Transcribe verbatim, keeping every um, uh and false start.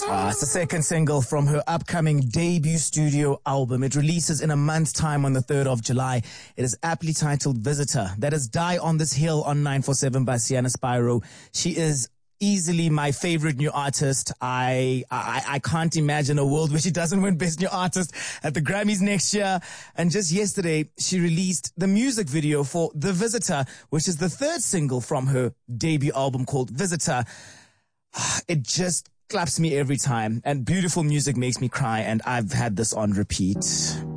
Uh, it's the second single from her upcoming debut studio album. It releases in a month's time on the third of July. It is aptly titled Visitor. That is Die on This Hill on nine forty-seven by Sienna Spyro. She is easily my favorite new artist. I, I I can't imagine a world where she doesn't win Best New Artist at the Grammys next year. And just yesterday, she released the music video for The Visitor, which is the third single from her debut album called Visitor. It just claps me every time, and beautiful music makes me cry, and I've had this on repeat.